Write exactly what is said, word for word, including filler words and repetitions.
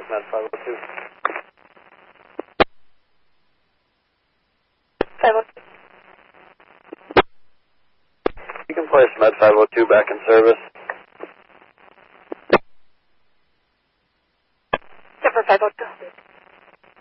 Med five oh two. five oh two. You can place Med five oh two back in service. Denver five oh two.